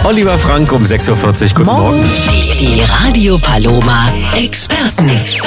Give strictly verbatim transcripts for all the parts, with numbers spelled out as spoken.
Oliver Frank um sechs Uhr vierzig. Guten Morgen. Morgen. Die, die Radio Paloma Experten.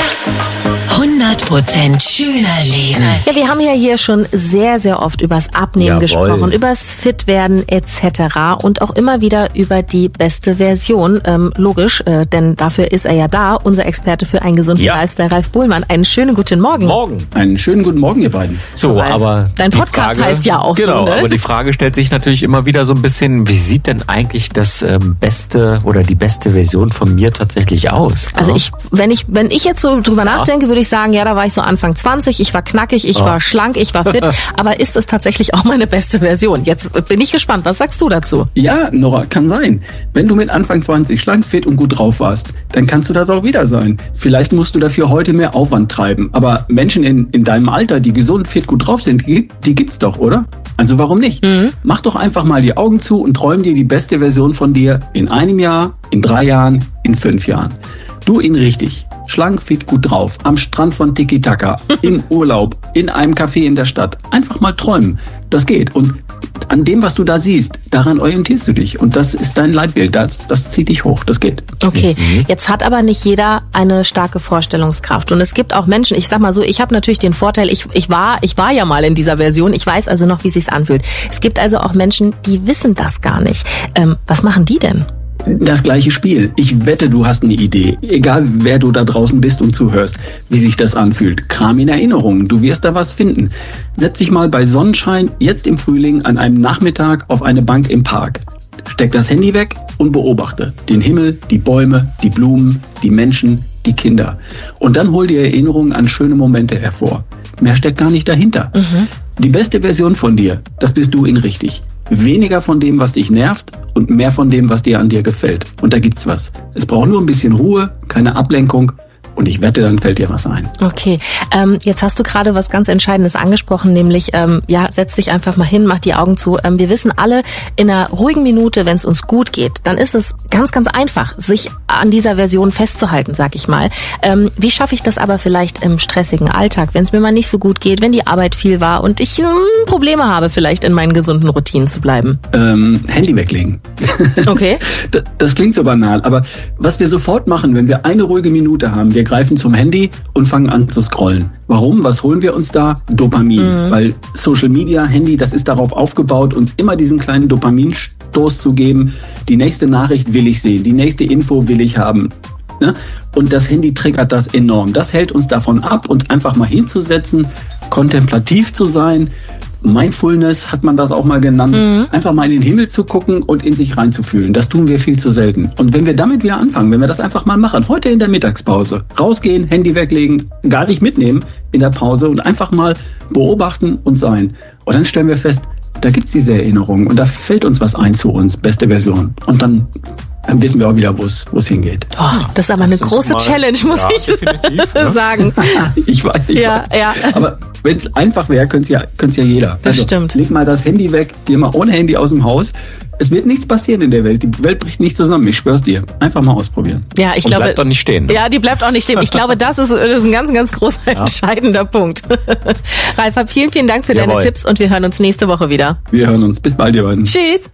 hundert Prozent schöner Leben. Ja, wir haben ja hier schon sehr, sehr oft übers Abnehmen Jawohl. gesprochen, übers Fitwerden et cetera und auch immer wieder über die beste Version. Ähm, logisch, äh, denn dafür ist er ja da, unser Experte für einen gesunden Ja. Lifestyle, Ralf Bohlmann. Einen schönen guten Morgen. Morgen. Einen schönen guten Morgen, ihr beiden. So, Ralf, aber dein die Podcast Frage, heißt ja auch genau, so, ne? aber die Frage stellt sich natürlich immer wieder so ein bisschen, wie sieht denn eigentlich das ähm, beste oder die beste Version von mir tatsächlich aus? Ne? Also ich, wenn ich, wenn ich jetzt so drüber nachdenke, würde ich sagen, ja, da war ich so Anfang zwanzig, ich war knackig, ich Ja. war schlank, ich war fit, aber ist es tatsächlich auch meine beste Version? Jetzt bin ich gespannt, was sagst du dazu? Ja, Nora, kann sein. Wenn du mit Anfang zwanzig schlank, fit und gut drauf warst, dann kannst du das auch wieder sein. Vielleicht musst du dafür heute mehr Aufwand treiben. Aber Menschen in, in deinem Alter, die gesund, fit, gut drauf sind, die, die gibt's doch, oder? Also warum nicht? Mhm. Mach doch einfach mal die Augen zu und träum dir die beste Version von dir in einem Jahr, in drei Jahren, in fünf Jahren. Du ihn richtig. Schlank, fit, gut drauf. Am Strand von Tiki-Taka. Im Urlaub. In einem Café in der Stadt. Einfach mal träumen. Das geht. Und an dem, was du da siehst, daran orientierst du dich. Und das ist dein Leitbild. Das, das zieht dich hoch. Das geht. Okay, jetzt hat aber nicht jeder eine starke Vorstellungskraft. Und es gibt auch Menschen, ich sag mal so, ich habe natürlich den Vorteil, ich, ich, war, ich war ja mal in dieser Version. Ich weiß also noch, wie es sich anfühlt. Es gibt also auch Menschen, die wissen das gar nicht. Ähm, was machen die denn? Das gleiche Spiel. Ich wette, du hast eine Idee. Egal, wer du da draußen bist und zuhörst, wie sich das anfühlt. Kram in Erinnerungen. Du wirst da was finden. Setz dich mal bei Sonnenschein jetzt im Frühling an einem Nachmittag auf eine Bank im Park. Steck das Handy weg und beobachte den Himmel, die Bäume, die Blumen, die Menschen, die Kinder. Und dann hol dir Erinnerungen an schöne Momente hervor. Mehr steckt gar nicht dahinter. Mhm. Die beste Version von dir, das bist du in richtig. Weniger von dem, was dich nervt und mehr von dem, was dir an dir gefällt. Und da gibt's was. Es braucht nur ein bisschen Ruhe, keine Ablenkung. Und ich wette, dann fällt dir was ein. Okay, ähm, jetzt hast du gerade was ganz Entscheidendes angesprochen, nämlich, ähm, ja, setz dich einfach mal hin, mach die Augen zu. Ähm, wir wissen alle, in einer ruhigen Minute, wenn es uns gut geht, dann ist es ganz, ganz einfach, sich an dieser Version festzuhalten, sag ich mal. Ähm, wie schaffe ich das aber vielleicht im stressigen Alltag, wenn es mir mal nicht so gut geht, wenn die Arbeit viel war und ich ähm, Probleme habe, vielleicht in meinen gesunden Routinen zu bleiben? Ähm, Handy weglegen. Okay. das, das klingt so banal, aber was wir sofort machen, wenn wir eine ruhige Minute haben, wir greifen zum Handy und fangen an zu scrollen. Warum? Was holen wir uns da? Dopamin. Mhm. Weil Social Media, Handy, das ist darauf aufgebaut, uns immer diesen kleinen Dopaminstoß zu geben. Die nächste Nachricht will ich sehen, die nächste Info will ich haben. Ne? Und das Handy triggert das enorm. Das hält uns davon ab, uns einfach mal hinzusetzen, kontemplativ zu sein. Mindfulness hat man das auch mal genannt. Mhm. Einfach mal in den Himmel zu gucken und in sich reinzufühlen. Das tun wir viel zu selten. Und wenn wir damit wieder anfangen, wenn wir das einfach mal machen, heute in der Mittagspause, rausgehen, Handy weglegen, gar nicht mitnehmen in der Pause und einfach mal beobachten und sein. Und dann stellen wir fest, da gibt's diese Erinnerungen und da fällt uns was ein zu uns, beste Version. Und dann Dann wissen wir auch wieder, wo es hingeht. Oh, das ist aber das eine große mal, Challenge, muss ja, ich sagen. Ich weiß, ich ja, weiß. Ja. Aber wenn es einfach wäre, könnte es ja, könnte es ja jeder. Das also, stimmt. Leg mal das Handy weg, geh mal ohne Handy aus dem Haus. Es wird nichts passieren in der Welt. Die Welt bricht nicht zusammen. Ich schwör's dir. Einfach mal ausprobieren. Ja, ich Und glaube. bleibt doch nicht stehen. Ne? Ja, die bleibt auch nicht stehen. Ich glaube, das ist, das ist ein ganz, ganz großer, ja. entscheidender Punkt. Ralf, vielen, vielen Dank für Jawohl. deine Tipps und wir hören uns nächste Woche wieder. Wir hören uns. Bis bald, ihr beiden. Tschüss.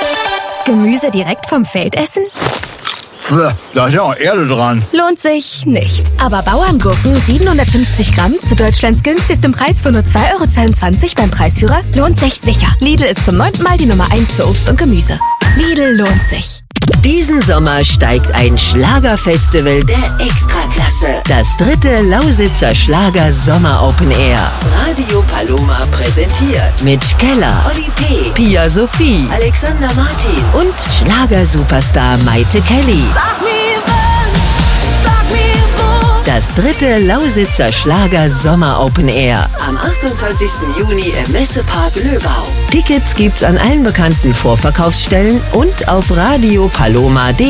Gemüse direkt vom Feld essen? Da ist ja auch Erde dran. Lohnt sich nicht. Aber Bauerngurken siebenhundertfünfzig Gramm zu Deutschlands günstigstem Preis für nur zwei Euro zweiundzwanzig beim Preisführer lohnt sich sicher. Lidl ist zum neunten Mal die Nummer eins für Obst und Gemüse. Lidl lohnt sich. Diesen Sommer steigt ein Schlagerfestival der Extraklasse. Das dritte Lausitzer Schlager Sommer Open Air. Radio Paloma präsentiert mit Keller, Oli P., Pia Sophie, Alexander Martin und Schlagersuperstar Maite Kelly. Sag mir wann, sag mir wo. Das dritte Lausitzer Schlager Sommer Open Air. Am achtundzwanzigsten Juni im Messepark Löbau. Tickets gibt's an allen bekannten Vorverkaufsstellen und auf radio paloma punkt de.